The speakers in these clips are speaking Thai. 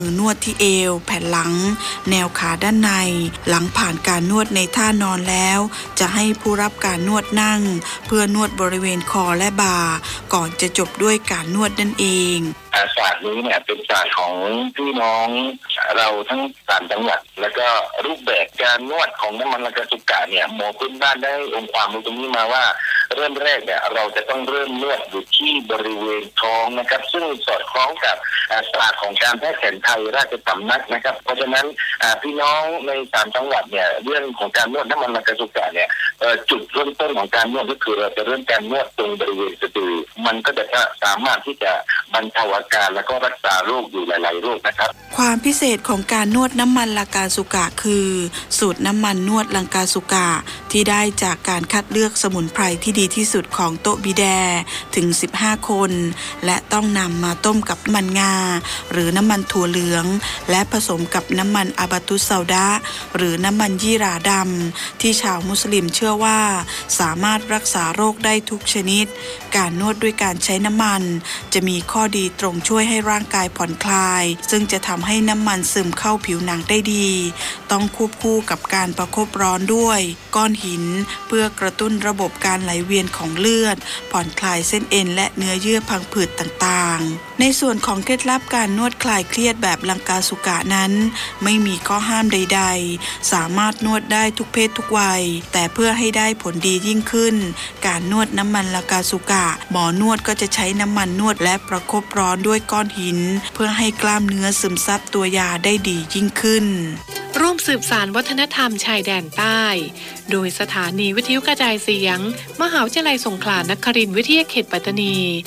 นวดที่เอวแผ่นหลังแนวขาด้านในหลังผ่านการนวดในท่านอนแล้วจะให้ผู้รับการนวดนั่งเพื่อนวดบริเวณคอและบ่าก่อนจะจบด้วยการนวดนั่นเองศาสตร์นี้เนี่ยเป็นศาสตร์ของพี่น้องเราทั้ง3จังหวัดแล้วก็รูปแบบการนวดของน้ำมันลังกาสุกะเนี่ยหมอพื้นบ้านได้องค์ความรู้ตรงนี้มาว่าเริ่มแรกเนี่ยเราจะต้องเริ่มนวดอยู่ที่บริเวณท้องนะครับซึ่งสอดคล้องกับศาสตร์ของการแพทย์แผนไทยราชสำนักนะครับเพราะฉะนั้นพี่น้องใน3จังหวัดเนี่ยเรื่องของการนวดน้ำมันลังกาสุกะเนี่ยจุดเริ่มต้นของการนวดก็คือเราจะเริ่มการนวดตรงบริเวณสะดือมันก็จะสามารถที่จะบรรเทาอาการแล้วก็รักษาโรคอยู่หลายๆโรคนะครับความพิเศษของการนวดน้ำมันลังกาสุกะคือสูตรน้ำมันนวดลังกาสุกะที่ได้จากการคัดเลือกสมุนไพรที่ดีที่สุดของโตบิแดถึง15คนและต้องนำมาต้มกับน้ำมันงาหรือน้ำมันถั่วเหลืองและผสมกับน้ำมันอาบาตุสซาดะหรือน้ำมันยี่หร่าดำที่ชาวมุสลิมเชื่อว่าสามารถรักษาโรคได้ทุกชนิดการนวดด้วยการใช้น้ำมันจะมีข้อดีตรงช่วยให้ร่างกายผ่อนคลายซึ่งจะทำให้น้ำมันซึมเข้าผิวหนังได้ดีต้องควบคู่กับการประคบร้อนด้วยก้อนหินเพื่อกระตุ้นระบบการไหลเวียนของเลือดผ่อนคลายเส้นเอ็นและเนื้อเยื่อพังผืดต่างๆในส่วนของเคล็ดลับการนวดคลายเครียดแบบลังกาสุกะนั้นไม่มีข้อห้ามใดๆสามารถนวดได้ทุกเพศทุกวัยแต่เพื่อให้ได้ผลดียิ่งขึ้นการนวดน้ำมันลังกาสุกะหมอนวดก็จะใช้น้ำมันนวดและประคบร้อนด้วยก้อนหินเพื่อให้กล้ามเนื้อซึมซับตัวยาได้ดียิ่งขึ้นร่วมสืบสานวัฒนธรรมชายแดนใต้โดยสถานีวิทยุกระจายเสียงมหาวิทยาลัยสงขลานครินทร์วิทยาเขตปัตตานี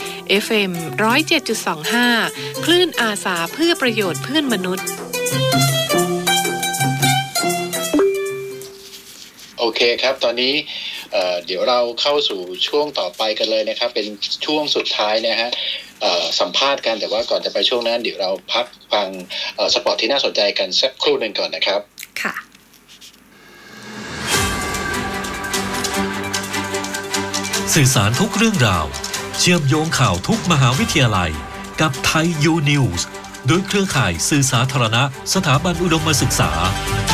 FM 107.25 คลื่นอาสาเพื่อประโยชน์เพื่อนมนุษย์โอเคครับตอนนี้เดี๋ยวเราเข้าสู่ช่วงต่อไปกันเลยนะครับเป็นช่วงสุดท้ายนะฮะสัมภาษณ์กันแต่ว่าก่อนจะไปช่วงนั้นเดี๋ยวเราพักฟังสปอร์ตที่น่าสนใจกันสักครู่หนึ่งก่อนนะครับค่ะสื่อสารทุกเรื่องราวเชื่อมโยงข่าวทุกมหาวิทยาลัยกับไทยยูนิวส์โดยเครือข่ายสื่อสาธารณะสถาบันอุดมศึกษา